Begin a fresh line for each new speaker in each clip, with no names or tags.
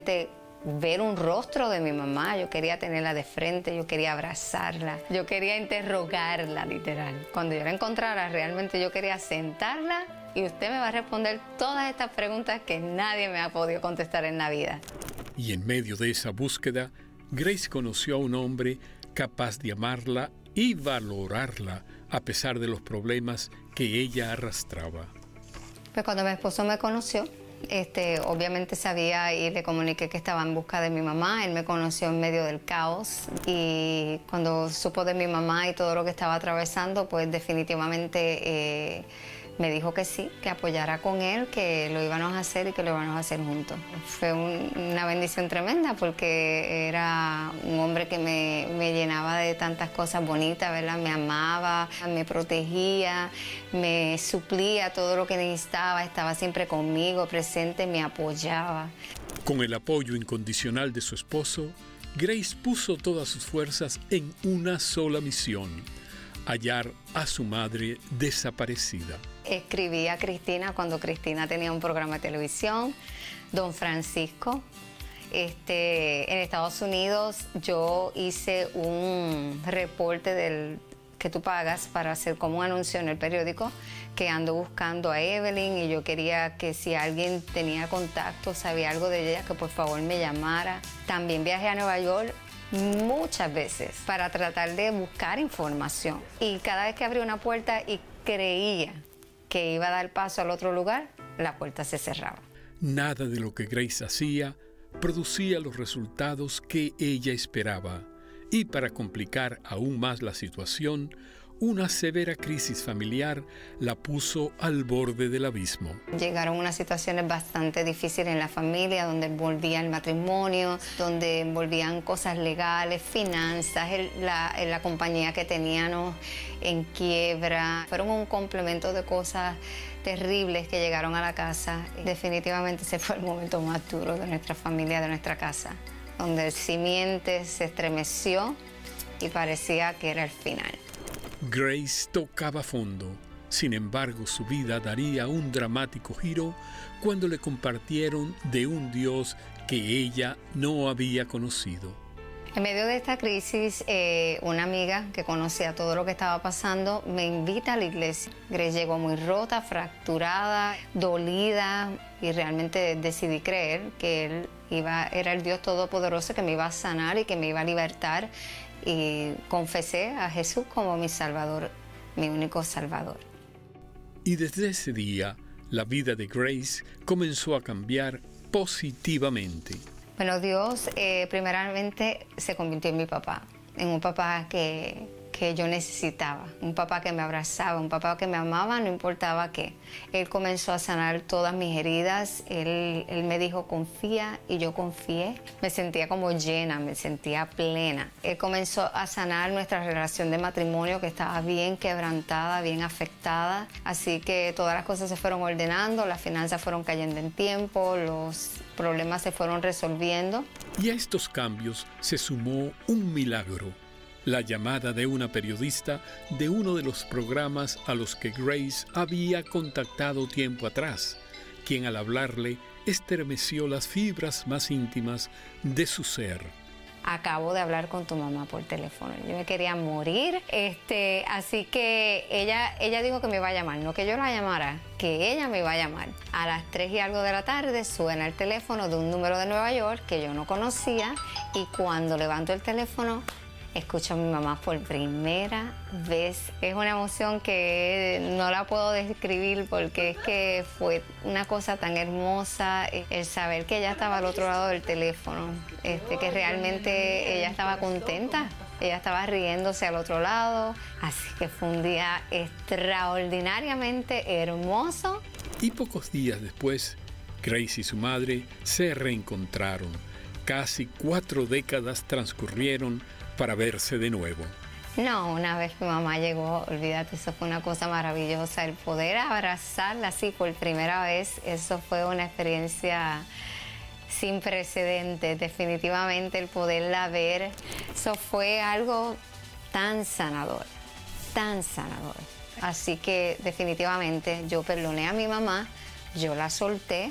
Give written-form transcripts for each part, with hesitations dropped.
Ver un rostro de mi mamá, yo quería tenerla de frente, yo quería abrazarla, yo quería interrogarla, literal. Cuando yo la encontrara, realmente yo quería sentarla y usted me va a responder todas estas preguntas que nadie me ha podido contestar en la vida.
Y en medio de esa búsqueda, Grace conoció a un hombre capaz de amarla y valorarla a pesar de los problemas que ella arrastraba.
Pues cuando mi esposo me conoció, obviamente sabía y le comuniqué que estaba en busca de mi mamá. Él me conoció en medio del caos y cuando supo de mi mamá y todo lo que estaba atravesando, pues definitivamente me dijo que sí, que apoyara con él, que lo íbamos a hacer y que lo íbamos a hacer juntos. Fue una bendición tremenda porque era un hombre que me llenaba de tantas cosas bonitas, ¿verdad? Me amaba, me protegía, me suplía todo lo que necesitaba, estaba siempre conmigo, presente, me apoyaba.
Con el apoyo incondicional de su esposo, Grace puso todas sus fuerzas en una sola misión: hallar a su madre desaparecida.
Escribí a Cristina cuando Cristina tenía un programa de televisión, Don Francisco. En Estados Unidos yo hice un reporte que tú pagas para hacer como un anuncio en el periódico, que ando buscando a Evelyn y yo quería que si alguien tenía contacto, sabía algo de ella, que por favor me llamara. También viajé a Nueva York muchas veces para tratar de buscar información. Y cada vez que abría una puerta y creía que iba a dar paso al otro lugar, la puerta se cerraba.
Nada de lo que Grace hacía producía los resultados que ella esperaba. Y para complicar aún más la situación, una severa crisis familiar la puso al borde del abismo.
Llegaron unas situaciones bastante difíciles en la familia, donde envolvía el matrimonio, donde envolvían cosas legales, finanzas, la compañía que teníamos en quiebra. Fueron un complemento de cosas terribles que llegaron a la casa. Definitivamente ese fue el momento más duro de nuestra familia, de nuestra casa, donde el simiente se estremeció y parecía que era el final.
Grace tocaba fondo. Sin embargo, su vida daría un dramático giro cuando le compartieron de un Dios que ella no había conocido.
En medio de esta crisis, una amiga que conocía todo lo que estaba pasando me invita a la iglesia. Grace llegó muy rota, fracturada, dolida, y realmente decidí creer que Él era el Dios Todopoderoso que me iba a sanar y que me iba a libertar. Y confesé a Jesús como mi Salvador, mi único Salvador.
Y desde ese día, la vida de Grace comenzó a cambiar positivamente.
Bueno, Dios primeramente se convirtió en mi papá, en un papá que yo necesitaba, un papá que me abrazaba, un papá que me amaba, no importaba qué. Él comenzó a sanar todas mis heridas, él me dijo confía y yo confié. Me sentía como llena, me sentía plena. Él comenzó a sanar nuestra relación de matrimonio que estaba bien quebrantada, bien afectada. Así que todas las cosas se fueron ordenando, las finanzas fueron cayendo en tiempo, los problemas se fueron resolviendo.
Y a estos cambios se sumó un milagro: la llamada de una periodista de uno de los programas a los que Grace había contactado tiempo atrás, quien al hablarle estremeció las fibras más íntimas de su ser.
Acabo de hablar con tu mamá por teléfono. Yo me quería morir. Así que ella dijo que me iba a llamar, no que yo la llamara, que ella me iba a llamar. A las 3 y algo de la tarde suena el teléfono de un número de Nueva York que yo no conocía, y cuando levanto el teléfono escucho a mi mamá por primera vez. Es una emoción que no la puedo describir porque es que fue una cosa tan hermosa el saber que ella estaba al otro lado del teléfono, que realmente ella estaba contenta, ella estaba riéndose al otro lado. Así que fue un día extraordinariamente hermoso.
Y pocos días después, Grace y su madre se reencontraron. Casi 4 décadas transcurrieron para verse de nuevo.
No, una vez mi mamá llegó, olvídate, eso fue una cosa maravillosa. El poder abrazarla así por primera vez, eso fue una experiencia sin precedentes. Definitivamente el poderla ver, eso fue algo tan sanador, tan sanador. Así que definitivamente yo perdoné a mi mamá, yo la solté,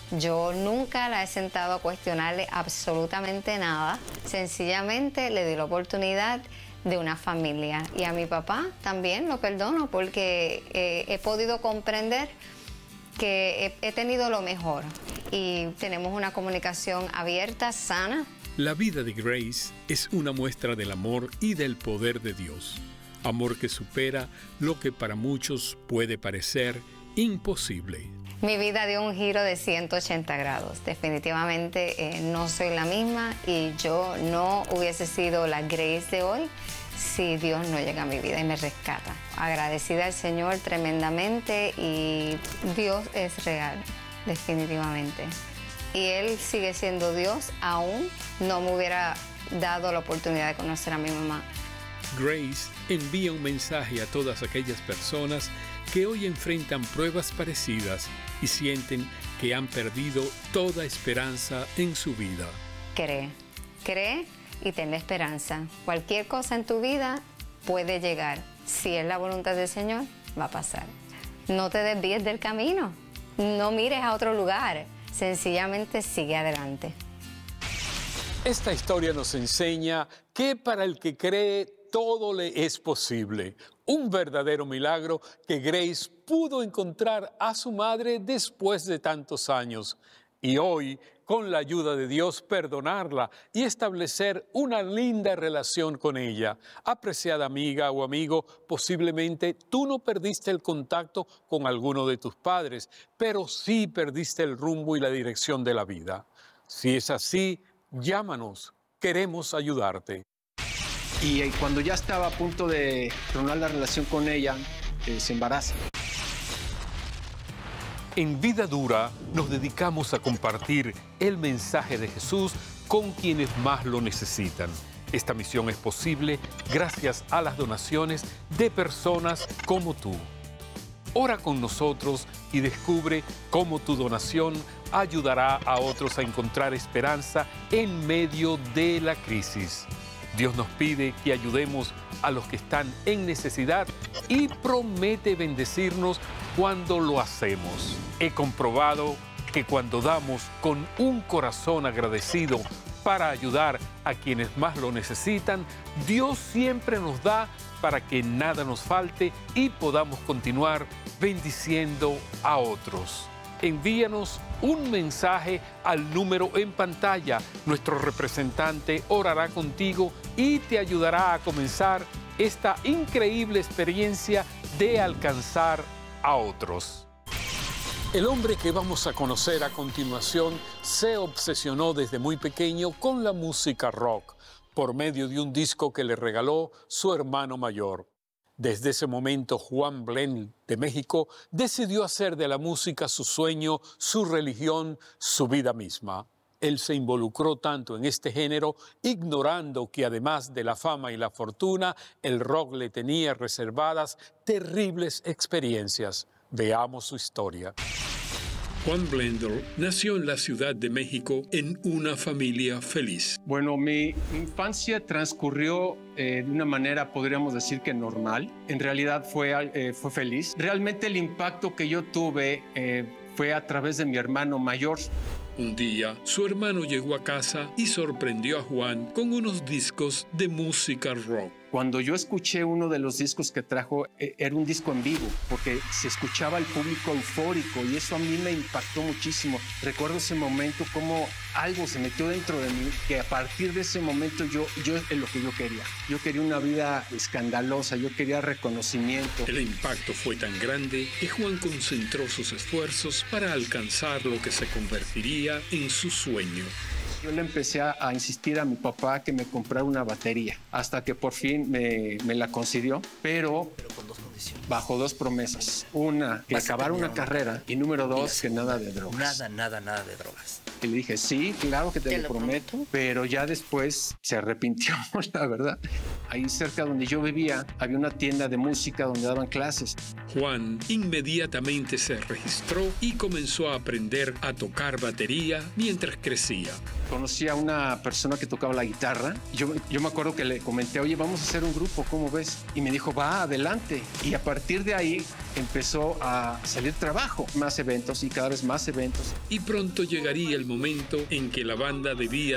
Yo nunca la he sentado a cuestionarle absolutamente nada. Sencillamente le di la oportunidad de una familia. Y a mi papá también lo perdono porque he podido comprender que he tenido lo mejor. Y tenemos una comunicación abierta, sana.
La vida de Grace es una muestra del amor y del poder de Dios. Amor que supera lo que para muchos puede parecer imposible.
Mi vida dio un giro de 180 grados. Definitivamente no soy la misma y yo no hubiese sido la Grace de hoy si Dios no llega a mi vida y me rescata. Agradecida al Señor tremendamente y Dios es real, definitivamente. Y Él sigue siendo Dios, aún no me hubiera dado la oportunidad de conocer a mi mamá.
Grace envía un mensaje a todas aquellas personas que hoy enfrentan pruebas parecidas y sienten que han perdido toda esperanza en su vida.
Cree y ten esperanza. Cualquier cosa en tu vida puede llegar. Si es la voluntad del Señor, va a pasar. No te desvíes del camino. No mires a otro lugar. Sencillamente sigue adelante.
Esta historia nos enseña que para el que cree, todo le es posible. Un verdadero milagro que Grace pudo encontrar a su madre después de tantos años. Y hoy, con la ayuda de Dios, perdonarla y establecer una linda relación con ella. Apreciada amiga o amigo, posiblemente tú no perdiste el contacto con alguno de tus padres, pero sí perdiste el rumbo y la dirección de la vida. Si es así, llámanos, queremos ayudarte.
Y cuando ya estaba a punto de tronar la relación con ella, se embaraza.
En Vida Dura nos dedicamos a compartir el mensaje de Jesús con quienes más lo necesitan. Esta misión es posible gracias a las donaciones de personas como tú. Ora con nosotros y descubre cómo tu donación ayudará a otros a encontrar esperanza en medio de la crisis. Dios nos pide que ayudemos a los que están en necesidad y promete bendecirnos cuando lo hacemos. He comprobado que cuando damos con un corazón agradecido para ayudar a quienes más lo necesitan, Dios siempre nos da para que nada nos falte y podamos continuar bendiciendo a otros. Envíanos un mensaje al número en pantalla. Nuestro representante orará contigo y te ayudará a comenzar esta increíble experiencia de alcanzar a otros. El hombre que vamos a conocer a continuación se obsesionó desde muy pequeño con la música rock por medio de un disco que le regaló su hermano mayor. Desde ese momento, Juan Blend, de México, decidió hacer de la música su sueño, su religión, su vida misma. Él se involucró tanto en este género, ignorando que además de la fama y la fortuna, el rock le tenía reservadas terribles experiencias. Veamos su historia. Juan Blendor nació en la Ciudad de México en una familia feliz.
Bueno, mi infancia transcurrió de una manera, podríamos decir que normal. En realidad fue feliz. Realmente el impacto que yo tuve fue a través de mi hermano mayor.
Un día, su hermano llegó a casa y sorprendió a Juan con unos discos de música rock.
Cuando yo escuché uno de los discos que trajo, era un disco en vivo, porque se escuchaba al público eufórico y eso a mí me impactó muchísimo. Recuerdo ese momento, como algo se metió dentro de mí, que a partir de ese momento yo es lo que yo quería. Yo quería una vida escandalosa, yo quería reconocimiento.
El impacto fue tan grande que Juan concentró sus esfuerzos para alcanzar lo que se convertiría en su sueño.
Yo le empecé a insistir a mi papá que me comprara una batería, hasta que por fin me la concedió, pero
con dos condiciones.
Bajo dos promesas. Una, que acabara una carrera, y número dos, que nada de drogas.
Nada de drogas.
Y le dije, sí, claro que te lo prometo. Pero ya después se arrepintió, la verdad. Ahí cerca donde yo vivía había una tienda de música donde daban clases.
Juan inmediatamente se registró y comenzó a aprender a tocar batería mientras crecía.
Conocí a una persona que tocaba la guitarra. Yo me acuerdo que le comenté, oye, vamos a hacer un grupo, ¿cómo ves? Y me dijo, va, adelante. Y a partir de ahí empezó a salir trabajo, más eventos y cada vez más eventos.
Y pronto llegaría el momento en que la banda debía